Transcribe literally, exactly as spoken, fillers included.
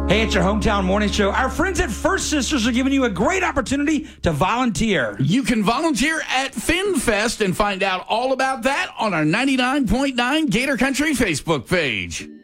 Hey, it's your hometown morning show. Our friends at First Sisters are giving you a great opportunity to volunteer. You can volunteer at FinFest and find out all about that on our ninety-nine point nine Gator Country Facebook page.